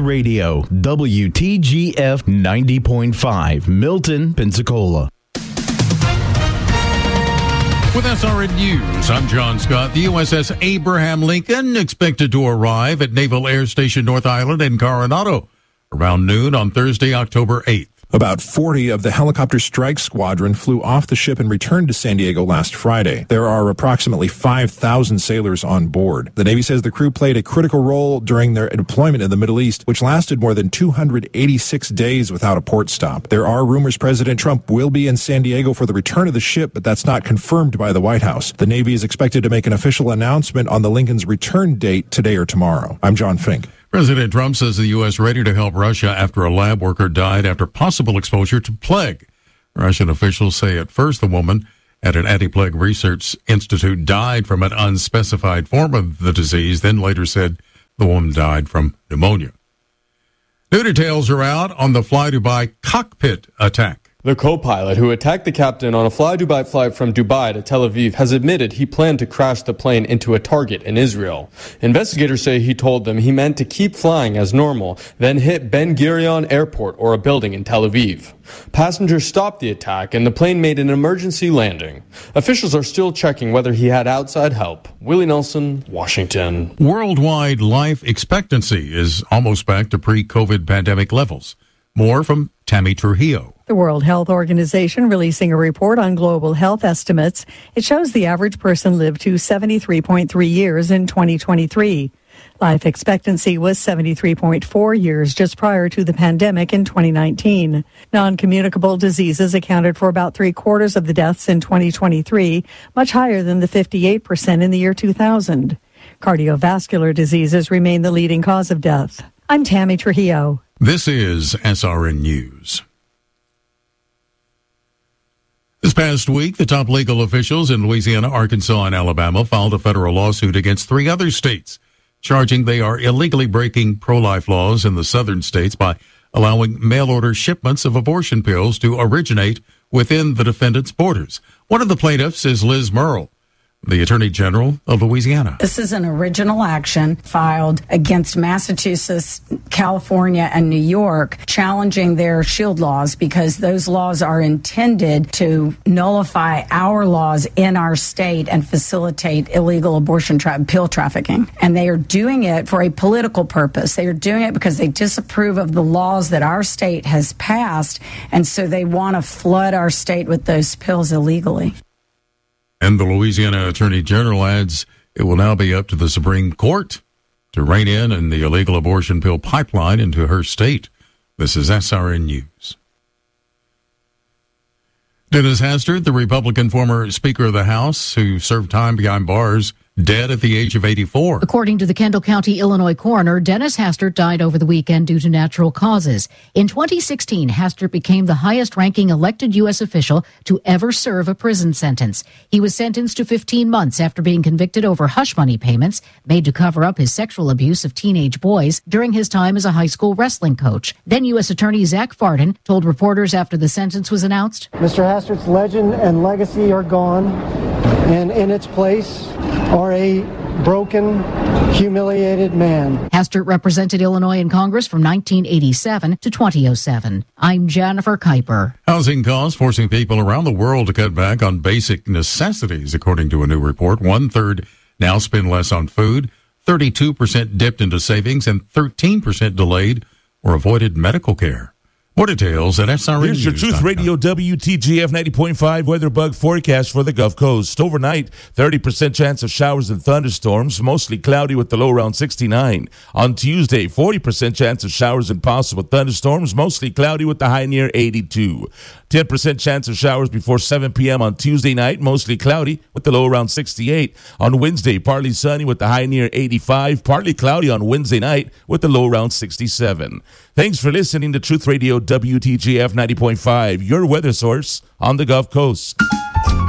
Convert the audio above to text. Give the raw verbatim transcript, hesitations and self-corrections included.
Radio, W T G F ninety point five, Milton, Pensacola. With S R N News, I'm John Scott. The U S S Abraham Lincoln expected to arrive at Naval Air Station North Island in Coronado around noon on Thursday, October eighth. About forty of the helicopter strike squadron flew off the ship and returned to San Diego last Friday. There are approximately five thousand sailors on board. The Navy says the crew played a critical role during their deployment in the Middle East, which lasted more than two hundred eighty-six days without a port stop. There are rumors President Trump will be in San Diego for the return of the ship, but that's not confirmed by the White House. The Navy is expected to make an official announcement on the Lincoln's return date today or tomorrow. I'm John Fink. President Trump says the U S ready to help Russia after a lab worker died after possible exposure to plague. Russian officials say at first the woman at an anti-plague research institute died from an unspecified form of the disease, then later said the woman died from pneumonia. New details are out on the Fly Dubai cockpit attack. The co-pilot who attacked the captain on a Fly Dubai flight from Dubai to Tel Aviv has admitted he planned to crash the plane into a target in Israel. Investigators say he told them he meant to keep flying as normal, then hit Ben Gurion Airport or a building in Tel Aviv. Passengers stopped the attack and the plane made an emergency landing. Officials are still checking whether he had outside help. Willie Nelson, Washington. Worldwide life expectancy is almost back to pre-COVID pandemic levels. More from Tammy Trujillo. The World Health Organization releasing a report on global health estimates. It shows the average person lived to seventy-three point three years in twenty twenty-three. Life expectancy was seventy-three point four years just prior to the pandemic in twenty nineteen. Non-communicable diseases accounted for about three quarters of the deaths in twenty twenty-three, much higher than the fifty-eight percent in the year two thousand. Cardiovascular diseases remain the leading cause of death. I'm Tammy Trujillo. This is S R N News. This past week, the top legal officials in Louisiana, Arkansas, and Alabama filed a federal lawsuit against three other states, charging they are illegally breaking pro-life laws in the southern states by allowing mail-order shipments of abortion pills to originate within the defendants' borders. One of the plaintiffs is Liz Murrill, the Attorney General of Louisiana. This is an original action filed against Massachusetts, California, and New York, challenging their shield laws because those laws are intended to nullify our laws in our state and facilitate illegal abortion tra- pill trafficking. And they are doing it for a political purpose. They are doing it because they disapprove of the laws that our state has passed, and so they want to flood our state with those pills illegally. And the Louisiana Attorney General adds it will now be up to the Supreme Court to rein in in the illegal abortion pill pipeline into her state. This is S R N News. Dennis Hastert, the Republican former Speaker of the House who served time behind bars, dead at the age of eighty-four. According to the Kendall County, Illinois coroner, Dennis Hastert died over the weekend due to natural causes. In twenty sixteen, Hastert became the highest-ranking elected U S official to ever serve a prison sentence. He was sentenced to fifteen months after being convicted over hush money payments made to cover up his sexual abuse of teenage boys during his time as a high school wrestling coach. Then U S Attorney Zach Farden told reporters after the sentence was announced, Mister Hastert's legend and legacy are gone, and in its place are a broken, humiliated man. Hastert represented Illinois in Congress from nineteen eighty-seven to twenty oh seven. I'm Jennifer Kuiper. Housing costs forcing people around the world to cut back on basic necessities, according to a new report. One-third now spend less on food, thirty-two percent dipped into savings, and thirteen percent delayed or avoided medical care. More details at S R N News. Here's your Truth Radio W T G F ninety point five weather bug forecast for the Gulf Coast. Overnight, thirty percent chance of showers and thunderstorms, mostly cloudy with the low around sixty-nine. On Tuesday, forty percent chance of showers and possible thunderstorms, mostly cloudy with the high near eighty-two. ten percent chance of showers before seven p.m. on Tuesday night, mostly cloudy with the low around sixty-eight. On Wednesday, partly sunny with the high near eighty-five, partly cloudy on Wednesday night with the low around sixty-seven. Thanks for listening to Truth Radio W T G F ninety point five, your weather source on the Gulf Coast.